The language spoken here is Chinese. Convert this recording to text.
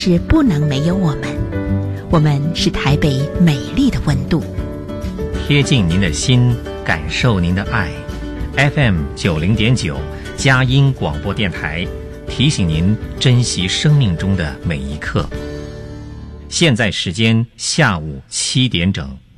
是不能没有我们。我们是台北美丽的温度， 贴近您的心，感受您的爱。FM90.9佳音广播电台提醒您珍惜生命中的每一刻。现在时间下午7点整。